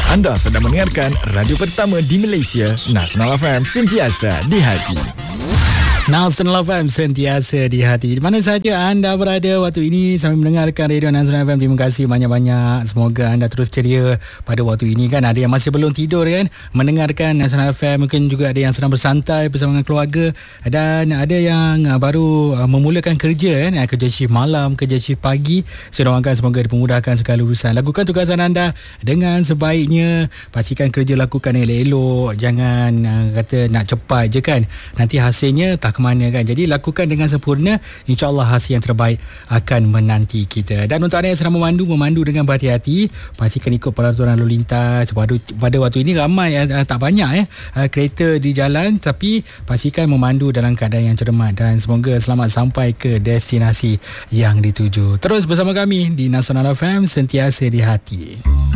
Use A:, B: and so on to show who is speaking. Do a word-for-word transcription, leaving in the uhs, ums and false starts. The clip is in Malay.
A: Anda sedang mendengarkan radio pertama di Malaysia, Nasional F M, sentiasa di hati.
B: Nasional F M, sentiasa di hati. Di mana saja anda berada waktu ini sambil mendengarkan radio Nasional F M, terima kasih banyak-banyak. Semoga anda terus ceria pada waktu ini kan. Ada yang masih belum tidur kan, mendengarkan Nasional F M. Mungkin juga ada yang sedang bersantai bersama dengan keluarga. Dan ada yang baru memulakan kerja kan, kerja shift malam, kerja shift pagi. Saya doakan semoga dipermudahkan segala urusan. Lakukan tugasan anda dengan sebaiknya. Pastikan kerja lakukan elok-elok. Jangan kata nak cepat je kan, nanti hasilnya tak ke mana kan. Jadi lakukan dengan sempurna, insya-Allah hasil yang terbaik akan menanti kita. Dan untuk anda yang sedang memandu, memandu dengan berhati-hati, pastikan ikut peraturan lalu lintas. Pada, pada waktu ini ramai uh, tak banyak eh uh, kereta di jalan, tapi pastikan memandu dalam keadaan yang cermat dan semoga selamat sampai ke destinasi yang dituju. Terus bersama kami di Nasional F M, sentiasa di hati.